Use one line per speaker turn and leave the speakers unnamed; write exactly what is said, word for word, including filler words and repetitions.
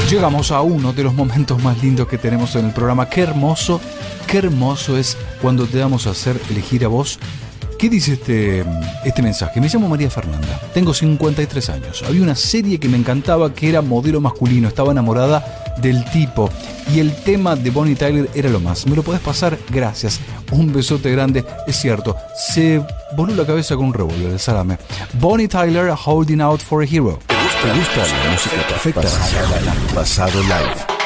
Llegamos a uno de los momentos más lindos que tenemos en el programa. Qué hermoso, qué hermoso es cuando te damos a hacer elegir a vos. ¿Qué dice este, este mensaje? Me llamo María Fernanda, tengo cincuenta y tres años. Había una serie que me encantaba que era modelo masculino, estaba enamorada del tipo y el tema de Bonnie Tyler era lo más. ¿Me lo podés pasar? Gracias. Un besote grande. Es cierto, se voló la cabeza con un revólver, el salame. Bonnie Tyler, Holding Out for a Hero.
¿Te gusta la música perfecta? Pasado Live.